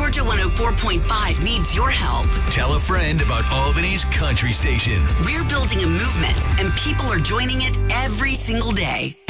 Georgia 104.5 needs your help. Tell a friend about Albany's country station. We're building a movement, and people are joining it every single day.